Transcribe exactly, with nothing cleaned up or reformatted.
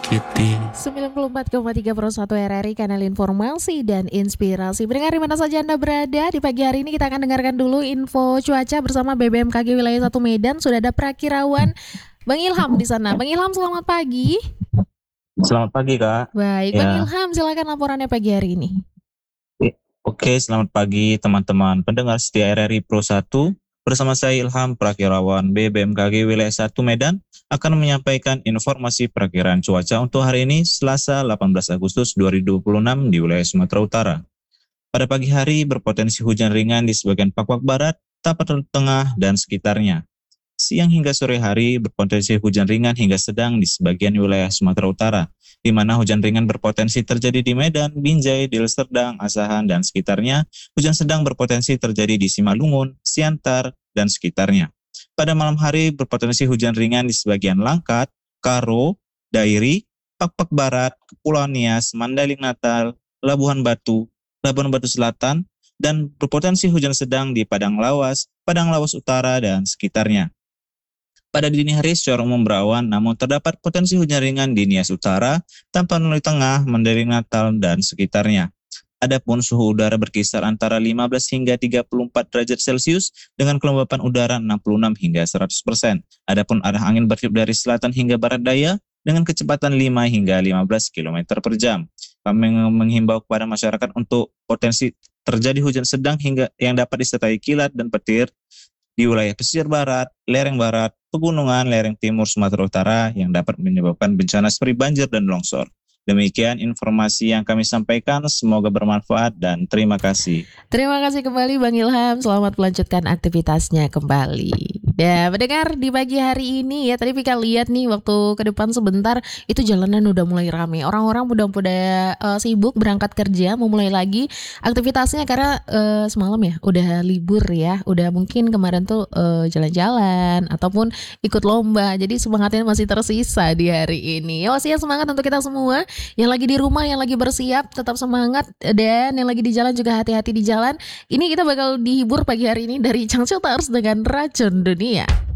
sembilan puluh empat koma tiga Pro satu R R I, kanal informasi dan inspirasi. Pendengar di mana saja Anda berada, di pagi hari ini kita akan dengarkan dulu info cuaca bersama B B M K G Wilayah satu Medan. Sudah ada Prakirawan Bang Ilham di sana. Bang Ilham, selamat pagi. Selamat pagi, Kak. Baik, Ya. Bang Ilham, silakan laporannya pagi hari ini. Oke, selamat pagi teman-teman pendengar setia R R I Pro satu. Bersama saya Ilham, Prakirawan B B M K G Wilayah satu Medan, akan menyampaikan informasi perakiraan cuaca untuk hari ini Selasa delapan belas Agustus dua ribu dua puluh enam di wilayah Sumatera Utara. Pada pagi hari berpotensi hujan ringan di sebagian Papua Barat, Tapanuli Tengah, dan sekitarnya. Siang hingga sore hari berpotensi hujan ringan hingga sedang di sebagian wilayah Sumatera Utara, di mana hujan ringan berpotensi terjadi di Medan, Binjai, Deli Serdang, Asahan, dan sekitarnya. Hujan sedang berpotensi terjadi di Simalungun, Siantar, dan sekitarnya. Pada malam hari berpotensi hujan ringan di sebagian Langkat, Karo, Dairi, Pakpak Barat, Kepulauan Nias, Mandailing Natal, Labuhan Batu, Labuhan Batu Selatan, dan berpotensi hujan sedang di Padang Lawas, Padang Lawas Utara, dan sekitarnya. Pada dini hari secara umum berawan, namun terdapat potensi hujan ringan di Nias Utara, Tapanuli Tengah, Mandailing Natal, dan sekitarnya. Adapun suhu udara berkisar antara lima belas hingga tiga puluh empat derajat Celcius dengan kelembapan udara enam puluh enam hingga seratus persen. Adapun arah angin bertiup dari selatan hingga barat daya dengan kecepatan lima hingga lima belas kilometer per jam. Kami menghimbau kepada masyarakat untuk potensi terjadi hujan sedang hingga yang dapat disertai kilat dan petir di wilayah pesisir barat, lereng barat, pegunungan, lereng timur Sumatera Utara yang dapat menyebabkan bencana seperti banjir dan longsor. Demikian informasi yang kami sampaikan, semoga bermanfaat dan terima kasih. Terima kasih kembali Bang Ilham, selamat melanjutkan aktivitasnya kembali. Ya, mendengar di pagi hari ini ya, tadi Vika lihat nih waktu ke depan sebentar itu jalanan udah mulai rame. Orang-orang udah udah uh, sibuk berangkat kerja, mau mulai lagi aktivitasnya karena uh, semalam ya udah libur ya, udah mungkin kemarin tuh uh, jalan-jalan ataupun ikut lomba. Jadi semangatnya masih tersisa di hari ini. Ya wasiat semangat untuk kita semua. Yang lagi di rumah, yang lagi bersiap, tetap semangat. Dan yang lagi di jalan juga hati-hati di jalan. Ini kita bakal dihibur pagi hari ini dari Changchuters dengan Racun Dunia.